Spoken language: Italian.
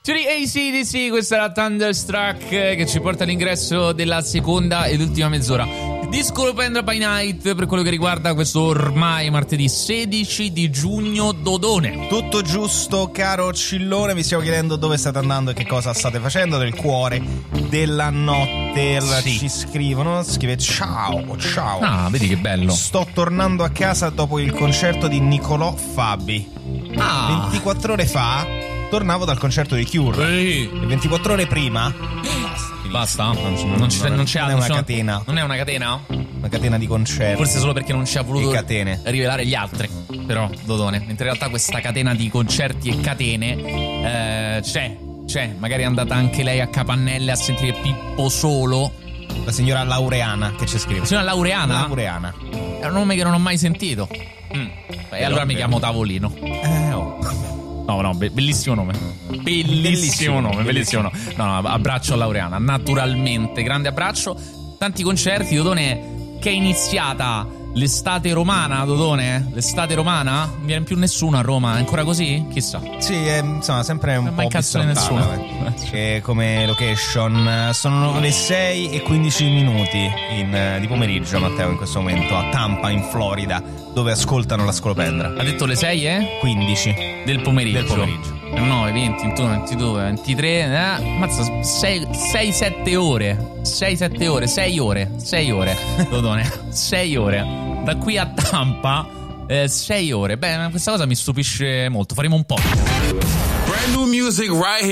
AC/DC, questa era Thunderstruck che ci porta all'ingresso della seconda ed ultima mezz'ora di Scolopendra by Night per quello che riguarda questo ormai martedì 16 di giugno Dodone. Tutto giusto, caro Cillone, mi stiamo chiedendo dove state andando e che cosa state facendo nel cuore della notte. Sì. Ci scrivono, scrive ciao. Ah, vedi che bello. Sto tornando a casa dopo il concerto di Niccolò Fabi. 24 ore fa tornavo dal concerto di Cure. Sì. E 24 ore prima Basta? Non c'è non è una sono- catena. Non è una catena? Una catena di concerti. Forse solo perché non ci ha voluto E catene. rivelare gli altri. Però, Dodone, mentre in realtà questa catena di concerti e catene c'è. Magari è andata anche lei a Capannelle a sentire Pippo Solo. La signora Laureana che ci scrive. La signora Laureana? Laureana. È un nome che non ho mai sentito. E allora mi chiamo Tavolino. No, bellissimo nome. Bellissimo nome. No, abbraccio a Laureana. Naturalmente, grande abbraccio. Tanti concerti, Dodone, che è iniziata l'estate romana, Dodone? L'estate romana? Non viene più nessuno a Roma, è ancora così? Chissà. Sì, insomma, sempre un Non po' mai cazzo di bistrattata, nessuno. Che come location sono le 6:15 di pomeriggio, Matteo, in questo momento a Tampa, in Florida, dove ascoltano la Scolopendra. Ha detto le 6, 15 Del pomeriggio. 9, 20, 21, 22, 23. Mazza, 6-7 ore. 6-7 ore, 6 ore. 6 ore, Dodone. 6 ore. Da qui a Tampa, 6 ore. Beh, questa cosa mi stupisce molto. Faremo un po'. Brand new music right here.